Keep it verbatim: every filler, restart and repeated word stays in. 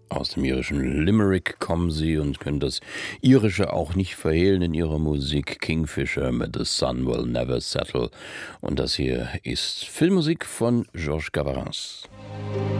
Aus dem irischen Limerick kommen sie und können das Irische auch nicht verhehlen in ihrer Musik. Kingfisher mit The Sun Will Never Settle. Und das hier ist Filmmusik von Georges Gavaras.